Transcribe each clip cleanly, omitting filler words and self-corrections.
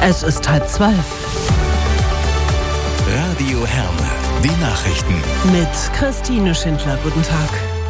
Es ist 11:30. Radio Herne, die Nachrichten. Mit Christine Schindler, guten Tag.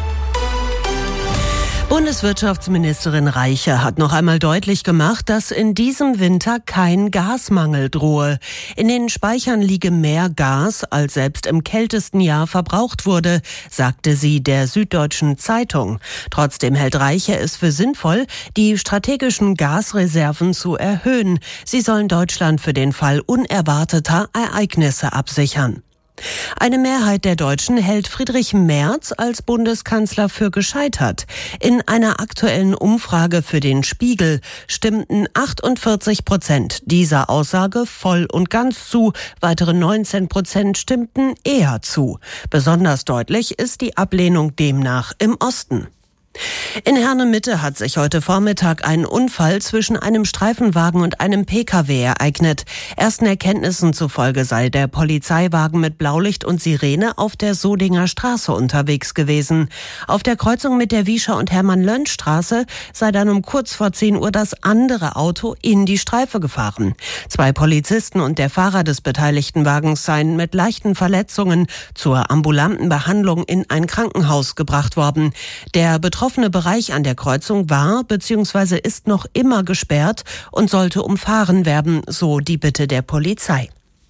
Bundeswirtschaftsministerin Reiche hat noch einmal deutlich gemacht, dass in diesem Winter kein Gasmangel drohe. In den Speichern liege mehr Gas, als selbst im kältesten Jahr verbraucht wurde, sagte sie der Süddeutschen Zeitung. Trotzdem hält Reiche es für sinnvoll, die strategischen Gasreserven zu erhöhen. Sie sollen Deutschland für den Fall unerwarteter Ereignisse absichern. Eine Mehrheit der Deutschen hält Friedrich Merz als Bundeskanzler für gescheitert. In einer aktuellen Umfrage für den Spiegel stimmten 48% dieser Aussage voll und ganz zu. Weitere 19% stimmten eher zu. Besonders deutlich ist die Ablehnung demnach im Osten. In Herne-Mitte hat sich heute Vormittag ein Unfall zwischen einem Streifenwagen und einem Pkw ereignet. Ersten Erkenntnissen zufolge sei der Polizeiwagen mit Blaulicht und Sirene auf der Sodinger Straße unterwegs gewesen. Auf der Kreuzung mit der Wiescher- und Hermann-Löntsch-Straße sei dann um kurz vor 10 Uhr das andere Auto in die Streife gefahren. 2 Polizisten und der Fahrer des beteiligten Wagens seien mit leichten Verletzungen zur ambulanten Behandlung in ein Krankenhaus gebracht worden. Der betroffene Bereich an der Kreuzung war bzw. ist noch immer gesperrt und sollte umfahren werden, so die Bitte der Polizei.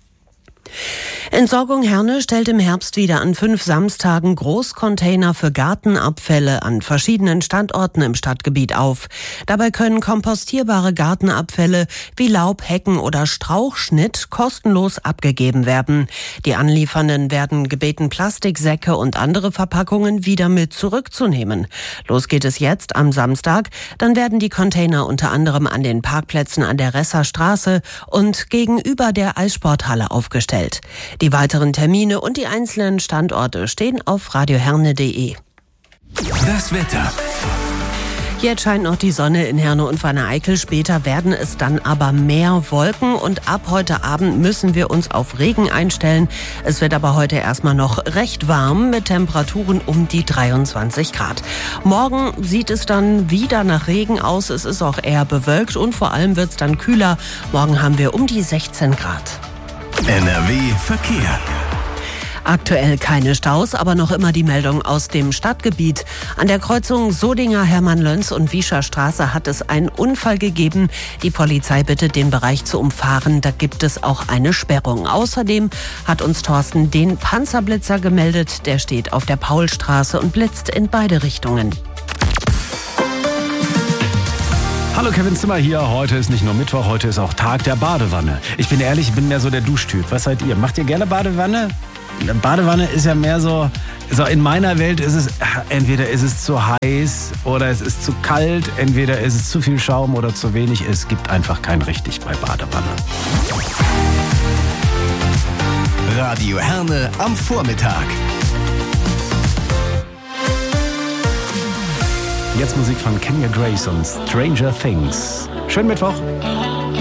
Entsorgung Herne stellt im Herbst wieder an 5 Samstagen Großcontainer für Gartenabfälle an verschiedenen Standorten im Stadtgebiet auf. Dabei können kompostierbare Gartenabfälle wie Laub, Hecken oder Strauchschnitt kostenlos abgegeben werden. Die Anliefernden werden gebeten, Plastiksäcke und andere Verpackungen wieder mit zurückzunehmen. Los geht es jetzt am Samstag. Dann werden die Container unter anderem an den Parkplätzen an der Resser Straße und gegenüber der Eissporthalle aufgestellt. Die weiteren Termine und die einzelnen Standorte stehen auf radioherne.de. Das Wetter. Jetzt scheint noch die Sonne in Herne und Wanne-Eickel. Später werden es dann aber mehr Wolken und ab heute Abend müssen wir uns auf Regen einstellen. Es wird aber heute erstmal noch recht warm mit Temperaturen um die 23 Grad. Morgen sieht es dann wieder nach Regen aus. Es ist auch eher bewölkt und vor allem wird es dann kühler. Morgen haben wir um die 16 Grad. NRW Verkehr. Aktuell keine Staus, aber noch immer die Meldung aus dem Stadtgebiet. An der Kreuzung Sodinger, Hermann-Löntsch und Wiescher Straße hat es einen Unfall gegeben. Die Polizei bittet, den Bereich zu umfahren. Da gibt es auch eine Sperrung. Außerdem hat uns Thorsten den Panzerblitzer gemeldet. Der steht auf der Paulstraße und blitzt in beide Richtungen. Hallo, Kevin Zimmer hier. Heute ist nicht nur Mittwoch, heute ist auch Tag der Badewanne. Ich bin ehrlich, ich bin mehr so der Duschtyp. Was seid ihr? Macht ihr gerne Badewanne? Badewanne ist ja mehr so in meiner Welt ist es, entweder ist es zu heiß oder es ist zu kalt, entweder ist es zu viel Schaum oder zu wenig. Es gibt einfach kein richtig bei Badewanne. Radio Herne am Vormittag. Jetzt Musik von Kenya Grace und Stranger Things. Schönen Mittwoch.